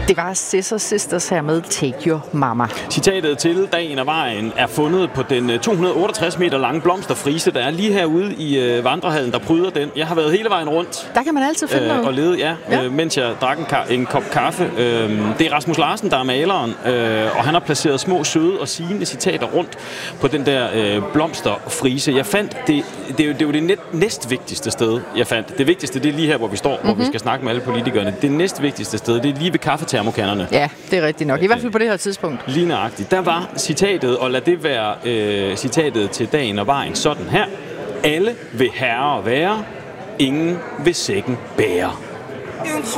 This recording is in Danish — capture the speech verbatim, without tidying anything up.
Det var Scissor Sisters her med Take Your Mama. Citatet til Dagen og Vejen er fundet på den to hundrede otteogtres meter lange blomsterfrise, der er lige herude i øh, vandrehallen, der pryder den. Jeg har været hele vejen rundt. Der kan man altid finde øh, noget. Og lede, ja, ja. Øh, mens jeg drak en, ka- en kop kaffe. Øh, det er Rasmus Larsen, der er maleren, øh, og han har placeret små, søde og sigende citater rundt på den der øh, blomsterfrise. Jeg fandt, det, det, er jo, det er jo det net, næstvigtigste sted, jeg fandt. Det vigtigste, det er lige her, hvor vi står, mm-hmm. hvor vi skal snakke med alle politikerne. Det næstvigtigste sted, det er lige ved kaffetermokanderne. Ja, det er rigtigt nok. I hvert fald på det her tidspunkt. Lige nøjagtigt. Der var citatet, og lad det være øh, citatet til Dagen og Vejen sådan her. Alle vil herre være, ingen vil sækken bære.